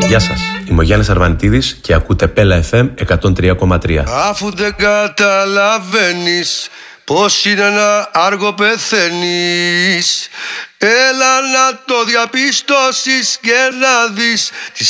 Γεια σας, είμαι ο Γιάννης Αρβανιτίδης και ακούτε Πέλα FM 103,3. Αφού δεν καταλαβαίνεις πως είναι να άργο πεθαίνεις, έλα να το διαπιστώσεις και να δεις